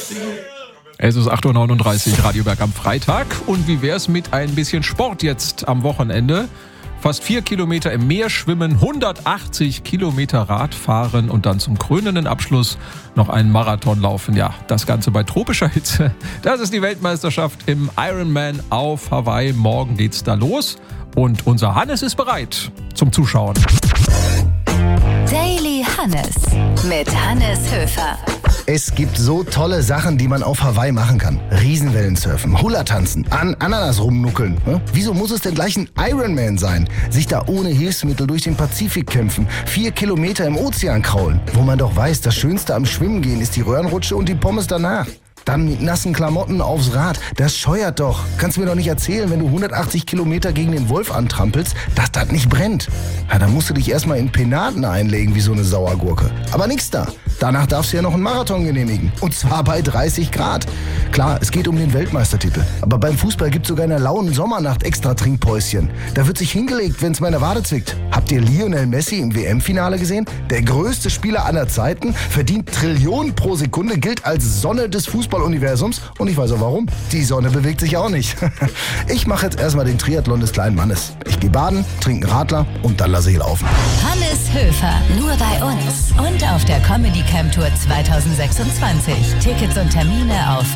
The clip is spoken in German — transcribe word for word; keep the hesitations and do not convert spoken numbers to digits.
Es ist acht Uhr neununddreißig, Radio Berg am Freitag. Und wie wär's mit ein bisschen Sport jetzt am Wochenende? Fast vier Kilometer im Meer schwimmen, hundertachtzig Kilometer Radfahren und dann zum krönenden Abschluss noch einen Marathon laufen. Ja, das Ganze bei tropischer Hitze. Das ist die Weltmeisterschaft im Ironman auf Hawaii. Morgen geht's da los. Und unser Hannes ist bereit zum Zuschauen. Daily Hannes mit Hannes Höfer. Es gibt so tolle Sachen, die man auf Hawaii machen kann. Riesenwellen surfen, Hula tanzen, an Ananas rumnuckeln. Hm? Wieso muss es denn gleich ein Ironman sein? Sich da ohne Hilfsmittel durch den Pazifik kämpfen, vier Kilometer im Ozean kraulen. Wo man doch weiß, das Schönste am Schwimmen gehen ist die Röhrenrutsche und die Pommes danach. Dann mit nassen Klamotten aufs Rad. Das scheuert doch. Kannst du mir doch nicht erzählen, wenn du hundertachtzig Kilometer gegen den Wolf antrampelst, dass das nicht brennt. Ja, dann musst du dich erstmal in Penaten einlegen wie so eine Sauergurke. Aber nix da. Danach darfst du ja noch einen Marathon genehmigen. Und zwar bei dreißig Grad. Klar, es geht um den Weltmeistertitel. Aber beim Fußball gibt's sogar in der lauen Sommernacht extra Trinkpäuschen. Da wird sich hingelegt, wenn's meine Wade zwickt. Habt ihr Lionel Messi im W M-Finale gesehen? Der größte Spieler aller Zeiten, verdient Trillionen pro Sekunde, gilt als Sonne des Fußballuniversums. Und ich weiß auch warum. Die Sonne bewegt sich auch nicht. Ich mache jetzt erstmal den Triathlon des kleinen Mannes. Ich gehe baden, trinke einen Radler und dann lasse ich laufen. Hannes Höfer, nur bei uns und auf der Comedy Camp Tour zwanzig sechsundzwanzig. Tickets und Termine auf